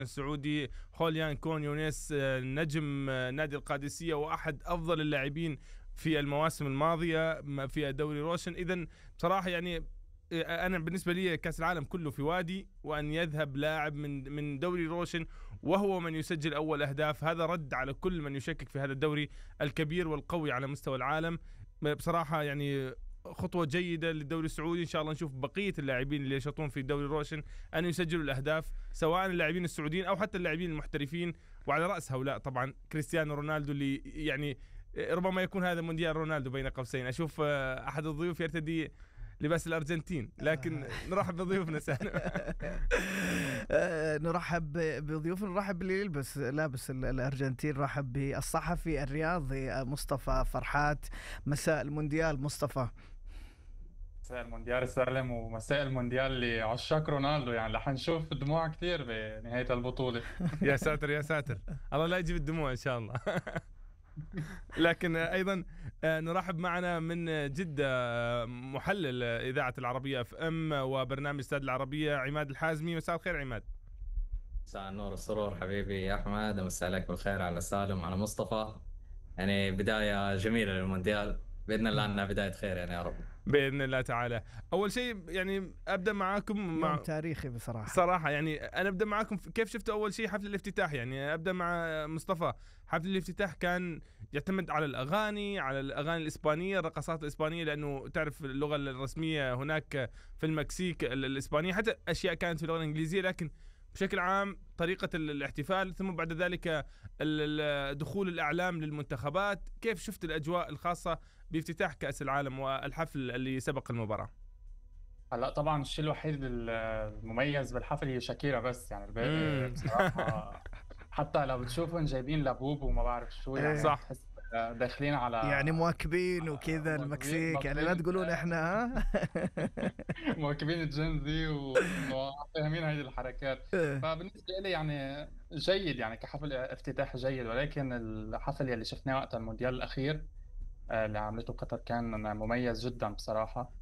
السعودي خوليان كون يونس، نجم نادي القادسية وأحد أفضل اللاعبين في المواسم الماضية في دوري روشن. إذن بصراحة يعني أنا بالنسبة لي كأس العالم كله في وادي، وأن يذهب لاعب من دوري روشن وهو من يسجل أول أهداف، هذا رد على كل من يشكك في هذا الدوري الكبير والقوي على مستوى العالم. بصراحة يعني خطوة جيدة للدوري السعودي. إن شاء الله نشوف بقية اللاعبين اللي يشطون في الدوري روشن أن يسجلوا الأهداف، سواء اللاعبين السعوديين أو حتى اللاعبين المحترفين، وعلى رأس هؤلاء طبعا كريستيانو رونالدو، اللي يعني ربما يكون هذا مونديال رونالدو بين قوسين. أشوف أحد الضيوف يرتدي لباس الأرجنتين، لكن نرحب بضيوفنا سهلا. نرحب بضيوف، نرحب باللي يلبس لابس الأرجنتين، نرحب بالصحفي الرياضي مصطفى فرحات. مساء المونديال مصطفى. مساء المونديال سالم، ومساء المونديال لعشاق رونالدو. يعني رح نشوف دموع كتير بنهاية البطولة. يا ساتر يا ساتر، الله لا يجيب الدموع إن شاء الله. لكن أيضا نرحب معنا من جدة محلل إذاعة العربية FM وبرنامج استاد العربية عماد الحازمي. مساء الخير عماد. مساء النور والسرور حبيبي يا أحمد، مساء عليك بالخير على سالم وعلى مصطفى. يعني بداية جميلة للمونديال، بإذن الله أنها بداية خير يعني يا رب بإذن الله تعالى. أول شيء يعني أبدأ معاكم مع تاريخي بصراحة. صراحة يعني أنا أبدأ معاكم كيف شفتوا أول شيء حفل الافتتاح؟ يعني أبدأ مع مصطفى. حفل الافتتاح كان يعتمد على الأغاني الإسبانية، الرقصات الإسبانية، لأنه تعرف اللغة الرسمية هناك في المكسيك الإسبانية، حتى أشياء كانت في اللغة الإنجليزية، لكن بشكل عام طريقة الاحتفال، ثم بعد ذلك دخول الأعلام للمنتخبات. كيف شفت الأجواء الخاصة بافتتاح كأس العالم والحفل اللي سبق المباراة؟ هلا طبعا الشيء الوحيد المميز بالحفل هي شاكيرا بس، يعني الباقي بصراحة حتى لو بتشوفهم جايبين لبوب وما بعرف شو، يعني صح، داخلين على يعني مواكبين وكذا المكسيك، يعني لا تقولون احنا مواكبين الجنزي وفاهمين هذه الحركات. فبالنسبة لي يعني جيد، يعني كحفل افتتاح جيد، ولكن الحفل يلي شفناه وقت المونديال الأخير اللي عملته قطر كان مميز جدا بصراحة.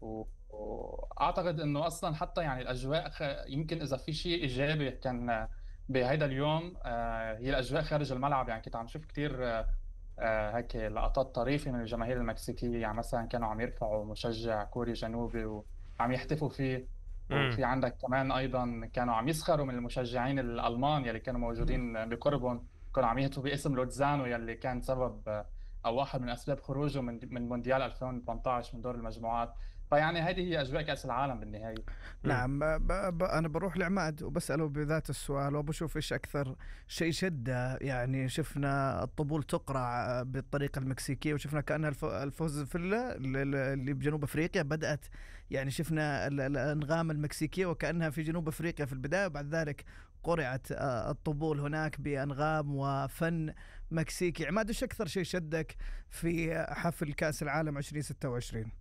وأعتقد إنه أصلا حتى يعني الأجواء يمكن إذا في شيء إيجابي كان بهيدا اليوم هي الأجواء خارج الملعب. يعني كنت عم شوف كتير هيك لقطات طريفة من الجماهير المكسيكية، يعني مثلا كانوا عم يرفعوا مشجع كوري جنوبي وعم يحتفوا فيه. وفي عندك كمان أيضا كانوا عم يسخروا من المشجعين الألمان يلي كانوا موجودين بقربهم، كانوا عم يهتفوا باسم لوتزانو يلي كان سبب أو واحد من أسباب خروجه من مونديال 2018 من دور المجموعات. فيعني هذه هي أجواء كأس العالم بالنهاية. نعم. أنا بروح لعماد وبسأله بذات السؤال وبشوف إيش أكثر شيء شدة. يعني شفنا الطبول تقرع بالطريقة المكسيكية، وشفنا كأنها الفوز اللي بجنوب أفريقيا بدأت، يعني شفنا الأنغام المكسيكية وكأنها في جنوب أفريقيا في البداية، وبعد ذلك قرعت الطبول هناك بأنغام وفن مكسيكي. عماد، إيش أكثر شيء شدك في حفل كأس العالم 2026؟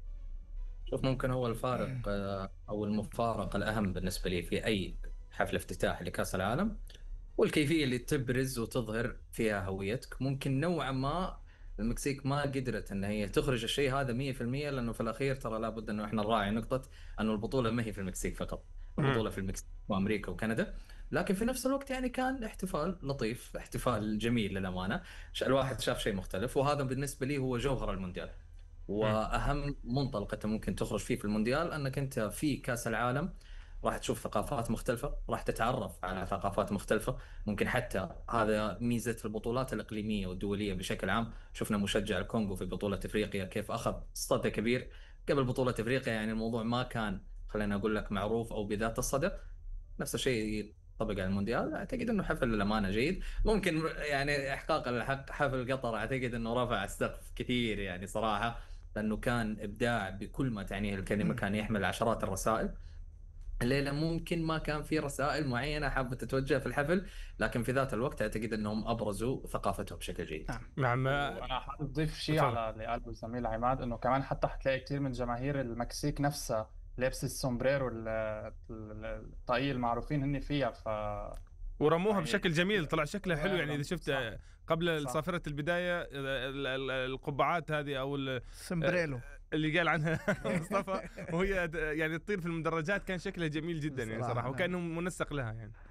شوف، ممكن هو الفارق أو المفارقة الأهم بالنسبة لي في أي حفل افتتاح لكأس العالم، والكيفية اللي تبرز وتظهر فيها هويتك. ممكن نوعا ما المكسيك ما قدرت أن هي تخرج الشيء هذا 100%، لأنه في الأخير ترى لابد أنه إحنا نراعي نقطة أنه البطولة ما هي في المكسيك فقط، البطولة في المكسيك وأمريكا وكندا. لكن في نفس الوقت يعني كان احتفال لطيف، احتفال جميل للأمانة. الواحد شاف شيء مختلف، وهذا بالنسبة لي هو جوهر المونديال. واهم منطلق انت ممكن تخرج فيه في المونديال انك انت في كاس العالم راح تشوف ثقافات مختلفه، راح تتعرف على ثقافات مختلفه. ممكن حتى هذا ميزه البطولات الاقليميه والدوليه بشكل عام. شفنا مشجع الكونغو في بطوله افريقيا كيف اخذ صدى كبير. قبل بطوله افريقيا يعني الموضوع ما كان، خلينا اقول لك، معروف او بذات الصدى. نفس الشيء طبق على المونديال. اعتقد انه حفل الامانه جيد. ممكن يعني احقاقا للحق حفل قطر اعتقد انه رفع السقف كثير يعني صراحه، لأنه كان إبداع بكل ما تعنيه الكلمة. كان يحمل عشرات الرسائل. الليلة ممكن ما كان في رسائل معينة حابة تتوجه في الحفل، لكن في ذات الوقت أعتقد أنهم أبرزوا ثقافتهم بشكل جيد. نعم. وأنا حابب أضيف شيء على اللي قاله زميل عماد، أنه كمان حتى حتلاقي كثير من جماهير المكسيك نفسها لابس السومبريرو الطاقية المعروفين هن فيها. ورموها بشكل جميل، طلع شكلها حلو. يعني إذا شفت قبل صافرة البداية القبعات هذه أو السمبريلو اللي قال عنها مصطفى، وهي يعني تطير في المدرجات، كان شكلها جميل جدا يعني صراحة، وكأنه منسق لها يعني.